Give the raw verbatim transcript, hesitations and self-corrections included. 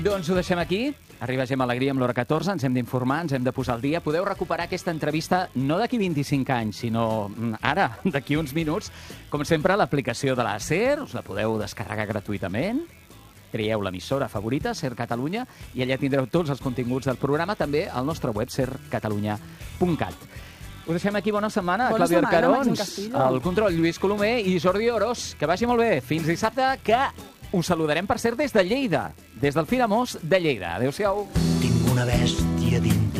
Doncs ho deixem aquí. Arriba Gemma Alegria amb l'hora catorze, ens hem d'informar, ens hem de posar al dia. Podeu recuperar aquesta entrevista no d'aquí vint-i-cinc anys, sinó ara, d'aquí uns minuts. Com sempre, a l'aplicació de la SER, us la podeu descarregar gratuïtament. Trieu l'emissora favorita, SER Catalunya, i allà tindreu tots els continguts del programa, també al nostre web, ser catalunya punt cat. Us deixem aquí. Bona setmana. Bona Clàudia setmana, Arcarons, Màxim Castillo. el control Lluís Colomer i Jordi Orós. Que vagi molt bé. Fins dissabte, que us saludarem, per cert, des de Lleida, des del Firamós de Lleida. Adéu-siau. Tinc una bèstia dins